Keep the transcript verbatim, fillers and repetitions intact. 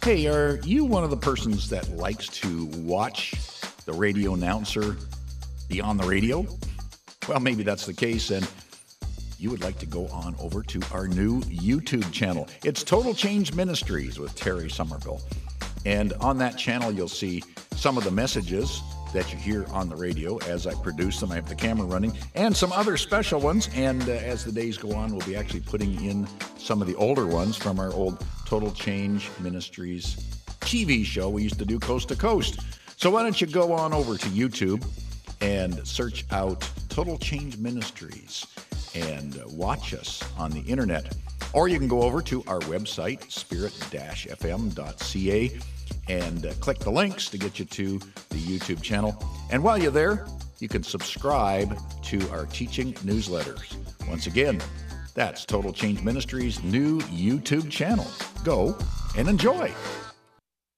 Hey, are you one of the persons that likes to watch the radio announcer be on the radio? Well, maybe that's the case, and you would like to go on over to our new YouTube channel. It's Total Change Ministries with Terry Somerville. And on that channel, you'll see some of the messages that you hear on the radio as I produce them. I have the camera running and some other special ones. And uh, as the days go on, we'll be actually putting in some of the older ones from our old Total Change Ministries T V show we used to do coast to coast. So why don't you go on over to YouTube and search out Total Change Ministries and uh, watch us on the internet. Or you can go over to our website, spirit dash f m dot c a, and uh, click the links to get you to the YouTube channel. And while you're there, you can subscribe to our teaching newsletters. Once again, that's Total Change Ministries' new YouTube channel. Go and enjoy.